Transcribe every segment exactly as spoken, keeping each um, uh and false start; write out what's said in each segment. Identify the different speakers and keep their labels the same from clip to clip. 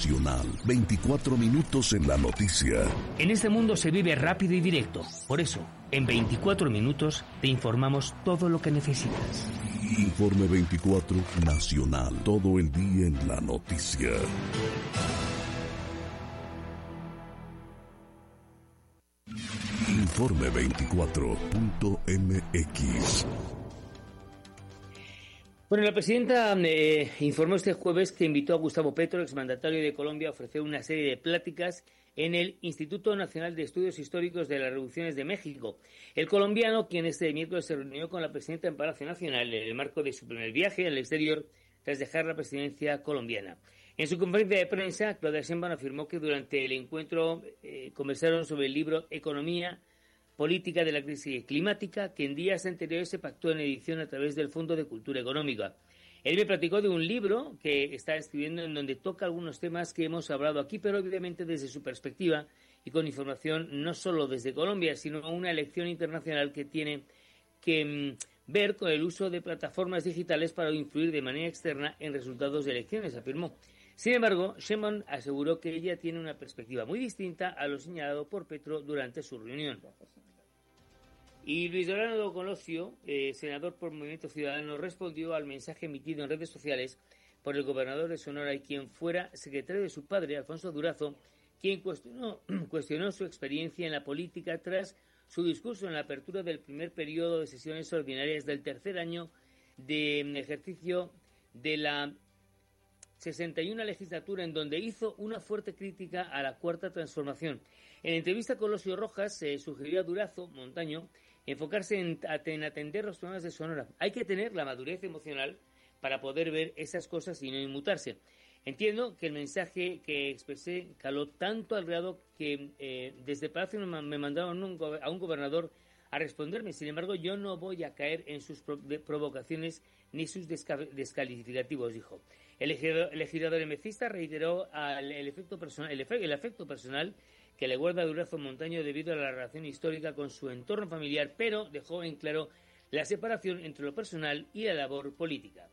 Speaker 1: Nacional. veinticuatro minutos en la noticia.
Speaker 2: En este mundo se vive rápido y directo. Por eso, en veinticuatro minutos te informamos todo lo que necesitas.
Speaker 1: Informe veinticuatro Nacional. Todo el día en la noticia. Informe veinticuatro punto m x.
Speaker 2: Bueno, la presidenta eh, informó este jueves que invitó a Gustavo Petro, exmandatario de Colombia, a ofrecer una serie de pláticas en el Instituto Nacional de Estudios Históricos de las Revoluciones de México. El colombiano, quien este miércoles se reunió con la presidenta en Palacio Nacional en el marco de su primer viaje al exterior tras dejar la presidencia colombiana. En su conferencia de prensa, Claudia Sheinbaum afirmó que durante el encuentro eh, conversaron sobre el libro Economía Política de la Crisis Climática, que en días anteriores se pactó en edición a través del Fondo de Cultura Económica. Él me platicó de un libro que está escribiendo en donde toca algunos temas que hemos hablado aquí, pero obviamente desde su perspectiva y con información no solo desde Colombia, sino una elección internacional que tiene que mmm, ver con el uso de plataformas digitales para influir de manera externa en resultados de elecciones, afirmó. Sin embargo, Sheinbaum aseguró que ella tiene una perspectiva muy distinta a lo señalado por Petro durante su reunión. Y Luis Dorado Colosio, eh, senador por Movimiento Ciudadano, respondió al mensaje emitido en redes sociales por el gobernador de Sonora y quien fuera secretario de su padre, Alfonso Durazo, quien cuestionó, cuestionó su experiencia en la política tras su discurso en la apertura del primer periodo de sesiones ordinarias del tercer año de ejercicio de la sesenta y una legislatura, en donde hizo una fuerte crítica a la Cuarta Transformación. En entrevista con Colosio Rojas se eh, sugirió a Durazo Montaño enfocarse en, en atender los problemas de Sonora. Hay que tener la madurez emocional para poder ver esas cosas y no inmutarse. Entiendo que el mensaje que expresé caló tanto al grado que eh, desde Palacio me mandaron un, a un gobernador a responderme. Sin embargo, yo no voy a caer en sus provocaciones ni sus desca- descalificativos, dijo. El legislador emecista reiteró al, el, efecto personal, el, efe, el afecto personal que le guarda Durazo Montaño debido a la relación histórica con su entorno familiar, pero dejó en claro la separación entre lo personal y la labor política.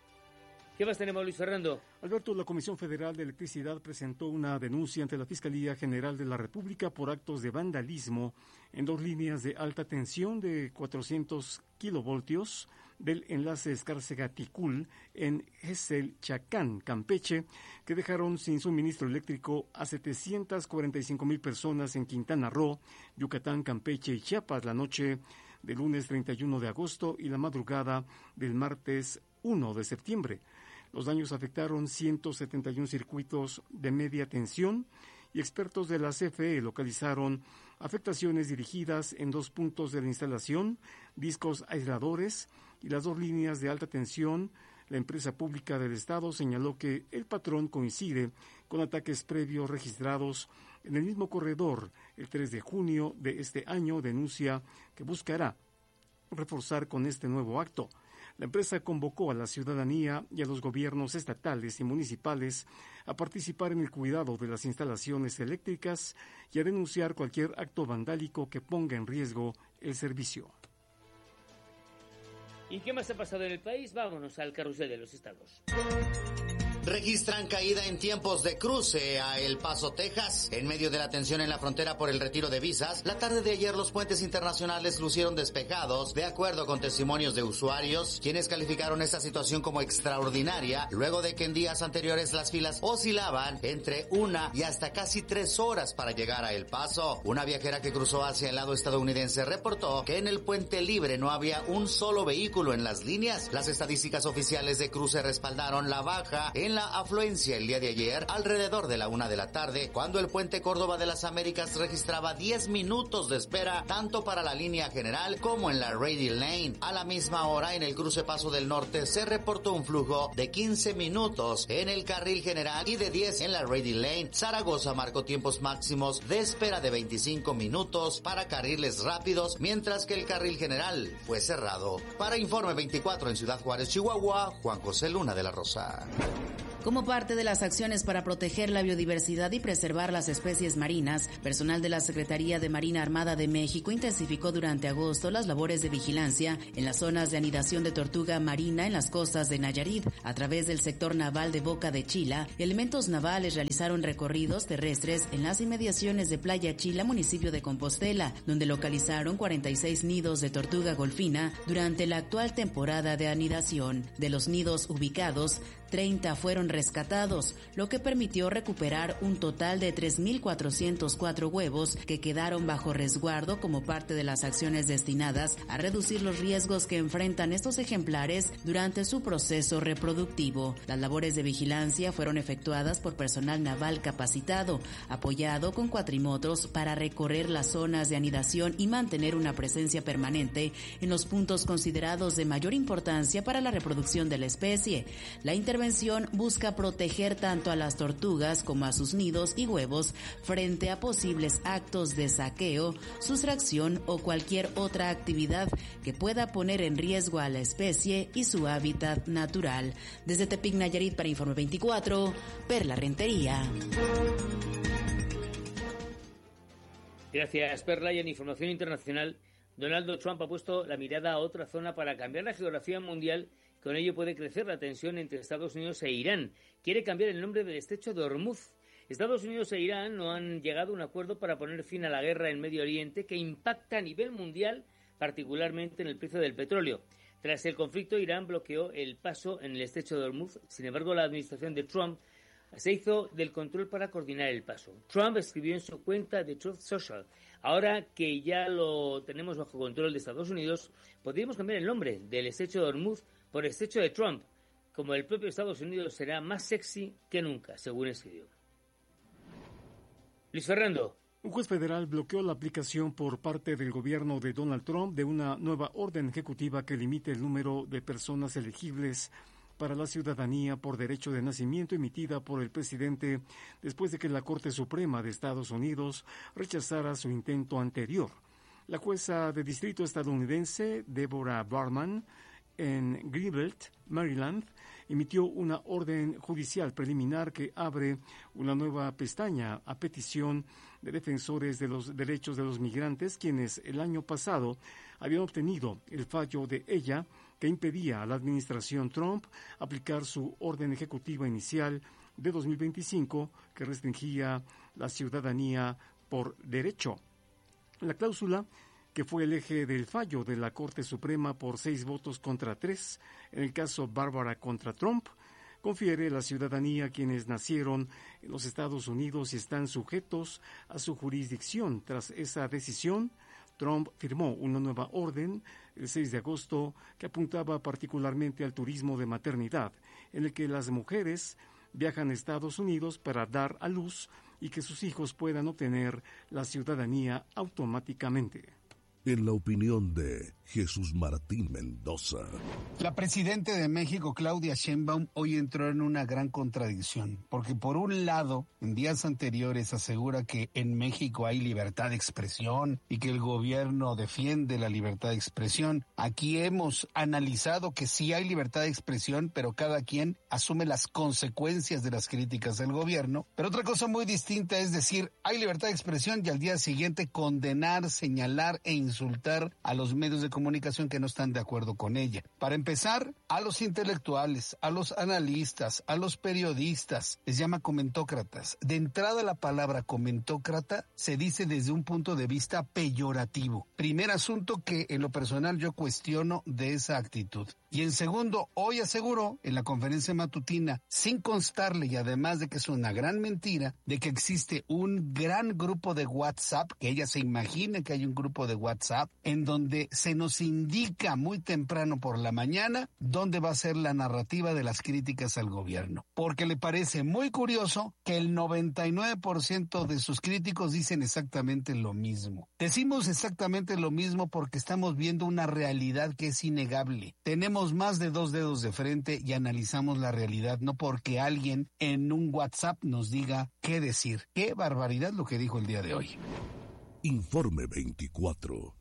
Speaker 2: ¿Qué más tenemos, Luis Fernando?
Speaker 3: Alberto, la Comisión Federal de Electricidad presentó una denuncia ante la Fiscalía General de la República por actos de vandalismo en dos líneas de alta tensión de cuatrocientos kilovoltios del enlace Escárcega-Ticul en Gesell-Chacán, Campeche, que dejaron sin suministro eléctrico a setecientas cuarenta y cinco mil personas en Quintana Roo, Yucatán, Campeche y Chiapas la noche del lunes treinta y uno de agosto y la madrugada del martes primero de septiembre. Los daños afectaron ciento setenta y uno circuitos de media tensión y expertos de la C F E localizaron afectaciones dirigidas en dos puntos de la instalación, discos aisladores y las dos líneas de alta tensión. La empresa pública del Estado señaló que el patrón coincide con ataques previos registrados en el mismo corredor el tres de junio de este año, denuncia que buscará reforzar con este nuevo acto. La empresa convocó a la ciudadanía y a los gobiernos estatales y municipales a participar en el cuidado de las instalaciones eléctricas y a denunciar cualquier acto vandálico que ponga en riesgo el servicio.
Speaker 2: ¿Y qué más ha pasado en el país? Vámonos al carrusel de los estados.
Speaker 4: Registran caída en tiempos de cruce a El Paso, Texas. En medio de la tensión en la frontera por el retiro de visas, la tarde de ayer los puentes internacionales lucieron despejados, de acuerdo con testimonios de usuarios, quienes calificaron esta situación como extraordinaria, luego de que en días anteriores las filas oscilaban entre una y hasta casi tres horas para llegar a El Paso. Una viajera que cruzó hacia el lado estadounidense reportó que en el puente libre no había un solo vehículo en las líneas. Las estadísticas oficiales de cruce respaldaron la baja en la afluencia el día de ayer alrededor de la una de la tarde, cuando el puente Córdoba de las Américas registraba diez minutos de espera tanto para la línea general como en la Radial Lane. A la misma hora, en el cruce Paso del Norte se reportó un flujo de quince minutos en el carril general y de diez en la Radial Lane. Zaragoza marcó tiempos máximos de espera de veinticinco minutos para carriles rápidos, mientras que el carril general fue cerrado. Para Informe veinticuatro en Ciudad Juárez, Chihuahua, Juan José Luna de la Rosa.
Speaker 5: Como parte de las acciones para proteger la biodiversidad y preservar las especies marinas, personal de la Secretaría de Marina Armada de México intensificó durante agosto las labores de vigilancia en las zonas de anidación de tortuga marina en las costas de Nayarit. A través del sector naval de Boca de Chila, elementos navales realizaron recorridos terrestres en las inmediaciones de Playa Chila, municipio de Compostela, donde localizaron cuarenta y seis nidos de tortuga golfina durante la actual temporada de anidación. De los nidos ubicados, treinta fueron rescatados, lo que permitió recuperar un total de tres mil cuatrocientos cuatro huevos que quedaron bajo resguardo como parte de las acciones destinadas a reducir los riesgos que enfrentan estos ejemplares durante su proceso reproductivo. Las labores de vigilancia fueron efectuadas por personal naval capacitado, apoyado con cuatrimotos para recorrer las zonas de anidación y mantener una presencia permanente en los puntos considerados de mayor importancia para la reproducción de la especie. La intervención busca proteger tanto a las tortugas como a sus nidos y huevos frente a posibles actos de saqueo, sustracción o cualquier otra actividad que pueda poner en riesgo a la especie y su hábitat natural. Desde Tepic, Nayarit, para Informe veinticuatro, Perla Rentería.
Speaker 2: Gracias, Perla. Y en información internacional, Donald Trump ha puesto la mirada a otra zona para cambiar la geografía mundial. Con ello puede crecer la tensión entre Estados Unidos e Irán. Quiere cambiar el nombre del estrecho de Hormuz. Estados Unidos e Irán no han llegado a un acuerdo para poner fin a la guerra en Medio Oriente que impacta a nivel mundial, particularmente en el precio del petróleo. Tras el conflicto, Irán bloqueó el paso en el estrecho de Hormuz. Sin embargo, la administración de Trump se hizo del control para coordinar el paso. Trump escribió en su cuenta de Truth Social: ahora que ya lo tenemos bajo control de Estados Unidos, podríamos cambiar el nombre del estrecho de Hormuz por estrecho de Trump, como el propio Estados Unidos será más sexy que nunca, según escribió. Luis Fernando.
Speaker 3: Un juez federal bloqueó la aplicación por parte del gobierno de Donald Trump de una nueva orden ejecutiva que limite el número de personas elegibles para la ciudadanía por derecho de nacimiento emitida por el presidente después de que la Corte Suprema de Estados Unidos rechazara su intento anterior. La jueza de distrito estadounidense, Deborah Barman, en Greenbelt, Maryland, emitió una orden judicial preliminar que abre una nueva pestaña a petición de defensores de los derechos de los migrantes, quienes el año pasado habían obtenido el fallo de ella que impedía a la administración Trump aplicar su orden ejecutiva inicial de dos mil veinticinco que restringía la ciudadanía por derecho. La cláusula, que fue el eje del fallo de la Corte Suprema por seis votos contra tres, en el caso Barbara contra Trump, confiere la ciudadanía a quienes nacieron en los Estados Unidos y están sujetos a su jurisdicción. Tras esa decisión, Trump firmó una nueva orden el seis de agosto que apuntaba particularmente al turismo de maternidad, en el que las mujeres viajan a Estados Unidos para dar a luz y que sus hijos puedan obtener la ciudadanía automáticamente.
Speaker 1: En la opinión de Jesús Martín Mendoza.
Speaker 6: La presidenta de México, Claudia Sheinbaum, hoy entró en una gran contradicción, porque por un lado, en días anteriores asegura que en México hay libertad de expresión y que el gobierno defiende la libertad de expresión. Aquí hemos analizado que sí hay libertad de expresión, pero cada quien asume las consecuencias de las críticas del gobierno. Pero otra cosa muy distinta es decir, hay libertad de expresión y al día siguiente condenar, señalar e insultar a los medios de comunicación que no están de acuerdo con ella. Para empezar, a los intelectuales, a los analistas, a los periodistas, les llama comentócratas. De entrada, la palabra comentócrata se dice desde un punto de vista peyorativo. Primer asunto que en lo personal yo cuestiono de esa actitud. Y en segundo, hoy aseguró en la conferencia matutina, sin constarle y además de que es una gran mentira, de que existe un gran grupo de WhatsApp, que ella se imagina que hay un grupo de WhatsApp, en donde se nos indica muy temprano por la mañana dónde va a ser la narrativa de las críticas al gobierno. Porque le parece muy curioso que el noventa y nueve por ciento de sus críticos dicen exactamente lo mismo. Decimos exactamente lo mismo porque estamos viendo una realidad que es innegable. Tenemos más de dos dedos de frente y analizamos la realidad, no porque alguien en un WhatsApp nos diga qué decir. Qué barbaridad lo que dijo el día de hoy.
Speaker 1: Informe veinticuatro.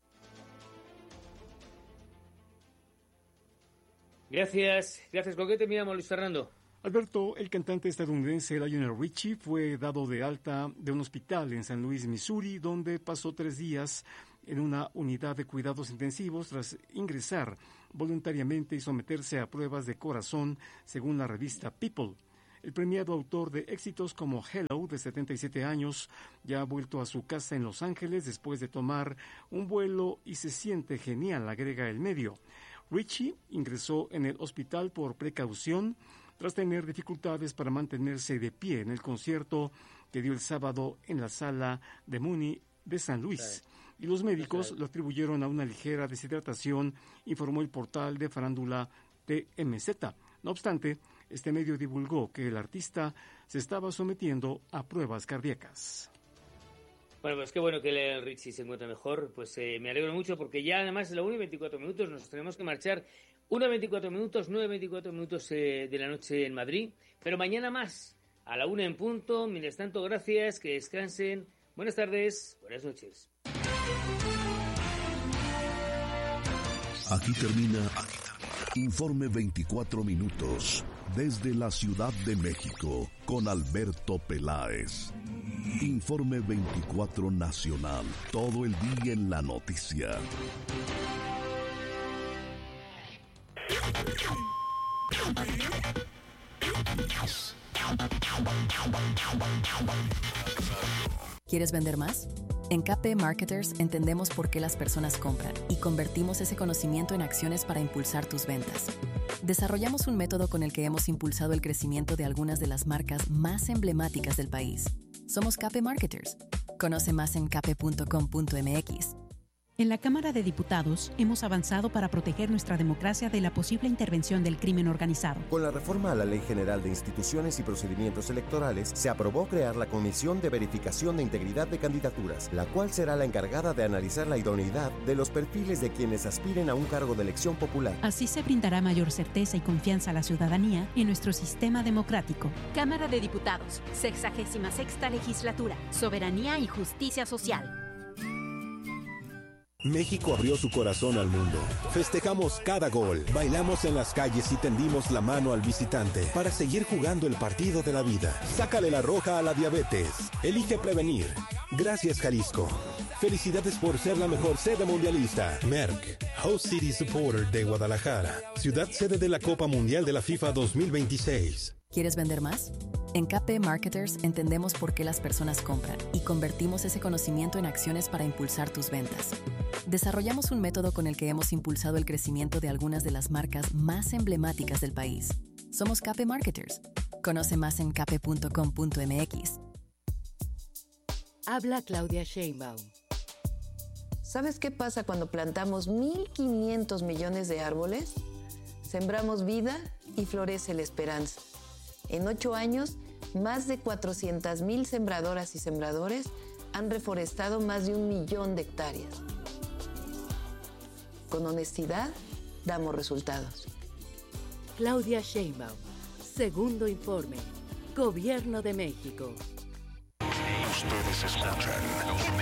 Speaker 2: Gracias, gracias. ¿Con qué terminamos, Luis Fernando?
Speaker 3: Alberto, el cantante estadounidense Lionel Richie fue dado de alta de un hospital en San Luis, Missouri, donde pasó tres días en una unidad de cuidados intensivos tras ingresar voluntariamente y someterse a pruebas de corazón, según la revista People. El premiado autor de éxitos como Hello, de setenta y siete años, ya ha vuelto a su casa en Los Ángeles después de tomar un vuelo y se siente genial, agrega el medio. Richie ingresó en el hospital por precaución tras tener dificultades para mantenerse de pie en el concierto que dio el sábado en la sala de Muni de San Luis. Y los médicos lo atribuyeron a una ligera deshidratación, informó el portal de farándula T M Z. No obstante, este medio divulgó que el artista se estaba sometiendo a pruebas cardíacas.
Speaker 2: Bueno, pues qué bueno que el Richie se encuentre mejor. Pues eh, me alegro mucho porque ya además es la una y veinticuatro minutos, nos tenemos que marchar. una y veinticuatro minutos, nueve y veinticuatro minutos eh, de la noche en Madrid. Pero mañana más, a la una en punto. Mientras tanto, gracias, que descansen. Buenas tardes, buenas noches.
Speaker 1: Aquí termina Informe veinticuatro minutos desde la Ciudad de México con Alberto Peláez. Informe veinticuatro Nacional, todo el día en la noticia.
Speaker 5: ¿Quieres vender más? En K P Marketers entendemos por qué las personas compran y convertimos ese conocimiento en acciones para impulsar tus ventas. Desarrollamos un método con el que hemos impulsado el crecimiento de algunas de las marcas más emblemáticas del país. Somos K P Marketers. Conoce más en k p punto com punto m x.
Speaker 7: En la Cámara de Diputados hemos avanzado para proteger nuestra democracia de la posible intervención del crimen organizado.
Speaker 8: Con la reforma a la Ley General de Instituciones y Procedimientos Electorales, se aprobó crear la Comisión de Verificación de Integridad de Candidaturas, la cual será la encargada de analizar la idoneidad de los perfiles de quienes aspiren a un cargo de elección popular.
Speaker 7: Así se brindará mayor certeza y confianza a la ciudadanía en nuestro sistema democrático.
Speaker 9: Cámara de Diputados, sexagésima sexta legislatura, soberanía y justicia social.
Speaker 10: México abrió su corazón al mundo. Festejamos cada gol, bailamos en las calles y tendimos la mano al visitante para seguir jugando el partido de la vida. Sácale la roja a la diabetes. Elige prevenir. Gracias, Jalisco. Felicidades por ser la mejor sede mundialista. Merck, Host City Supporter de Guadalajara, ciudad sede de la Copa Mundial de la FIFA dos mil veintiséis.
Speaker 5: ¿Quieres vender más? En K P Marketers entendemos por qué las personas compran y convertimos ese conocimiento en acciones para impulsar tus ventas. Desarrollamos un método con el que hemos impulsado el crecimiento de algunas de las marcas más emblemáticas del país. Somos K P Marketers. Conoce más en k p punto com punto m x.
Speaker 11: Habla Claudia Sheinbaum. ¿Sabes qué pasa cuando plantamos mil quinientos millones de árboles? Sembramos vida y florece la esperanza. En ocho años, más de cuatrocientas mil sembradoras y sembradores han reforestado más de un millón de hectáreas. Con honestidad, damos resultados.
Speaker 12: Claudia Sheinbaum, segundo informe, Gobierno de México.
Speaker 13: Ustedes escuchan